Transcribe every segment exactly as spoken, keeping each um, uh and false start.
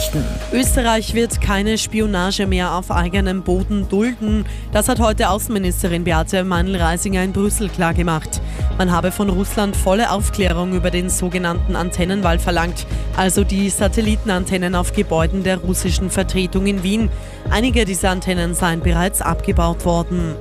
Nachrichten. Österreich wird keine Spionage mehr auf eigenem Boden dulden. Das hat heute Außenministerin Beate Meindl-Reisinger in Brüssel klargemacht. Man habe von Russland volle Aufklärung über den sogenannten Antennenwall verlangt, also die Satellitenantennen auf Gebäuden der russischen Vertretung in Wien. Einige dieser Antennen seien bereits abgebaut worden.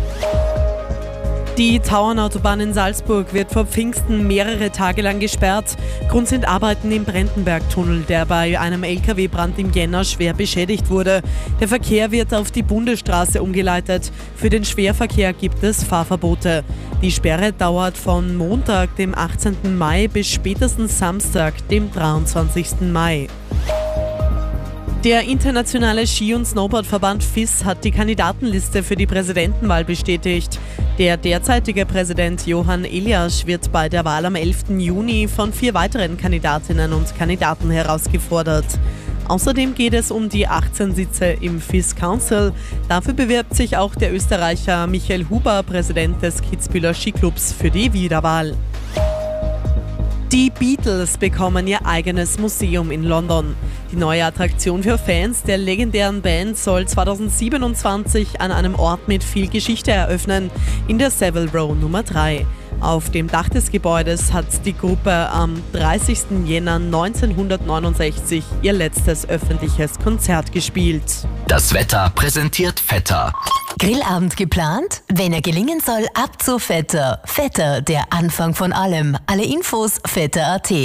Die Tauernautobahn in Salzburg wird vor Pfingsten mehrere Tage lang gesperrt. Grund sind Arbeiten im Brentenberg-Tunnel, der bei einem L K W-Brand im Jänner schwer beschädigt wurde. Der Verkehr wird auf die Bundesstraße umgeleitet. Für den Schwerverkehr gibt es Fahrverbote. Die Sperre dauert von Montag, dem achtzehnten Mai, bis spätestens Samstag, dem dreiundzwanzigsten Mai. Der internationale Ski- und Snowboardverband F I S hat die Kandidatenliste für die Präsidentenwahl bestätigt. Der derzeitige Präsident Johann Eliasch wird bei der Wahl am elften Juni von vier weiteren Kandidatinnen und Kandidaten herausgefordert. Außerdem geht es um die achtzehn Sitze im F I S Council. Dafür bewirbt sich auch der Österreicher Michael Huber, Präsident des Kitzbüheler Skiclubs, für die Wiederwahl. Die Beatles bekommen ihr eigenes Museum in London. Die neue Attraktion für Fans der legendären Band soll zweitausendsiebenundzwanzig an einem Ort mit viel Geschichte eröffnen, in der Savile Row Nummer drei. Auf dem Dach des Gebäudes hat die Gruppe am dreißigsten Jänner neunzehnhundertneunundsechzig ihr letztes öffentliches Konzert gespielt. Das Wetter präsentiert Vetter. Grillabend geplant? Wenn er gelingen soll, ab zu Vetter. Vetter, der Anfang von allem. Alle Infos vetter punkt at.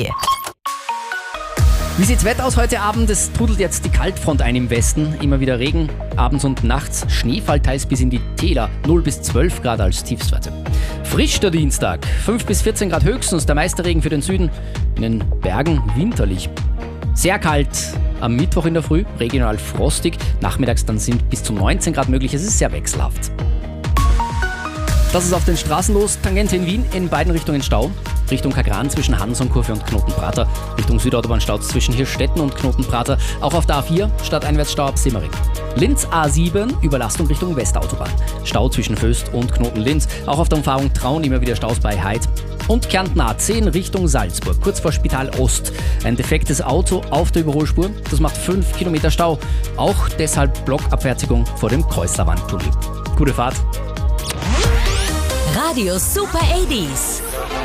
Wie sieht's Wetter aus heute Abend? Es trudelt jetzt die Kaltfront ein im Westen. Immer wieder Regen, abends und nachts Schneefall, teils bis in die Täler. null bis zwölf Grad als Tiefstwerte. Frisch der Dienstag, fünf bis vierzehn Grad höchstens, der meiste Regen für den Süden. In den Bergen winterlich. Sehr kalt am Mittwoch in der Früh, regional frostig. Nachmittags dann sind bis zu neunzehn Grad möglich, es ist sehr wechselhaft. Das ist auf den Straßen los. Tangente in Wien, in beiden Richtungen Stau. Richtung Kagran zwischen Hansonkurve und Knotenprater. Richtung Südautobahn Stau zwischen Hirstetten und Knotenprater. Auch auf der A vier stadteinwärts Stau ab Simmering. Linz A sieben, Überlastung Richtung Westautobahn. Stau zwischen Föst und Knoten-Linz. Auch auf der Umfahrung Traun immer wieder Staus bei Heid. Und Kärnten A zehn Richtung Salzburg, kurz vor Spital Ost. Ein defektes Auto auf der Überholspur, das macht fünf Kilometer Stau. Auch deshalb Blockabfertigung vor dem Kreuzlerwandtunnel. Gute Fahrt. Radio Super achtziger.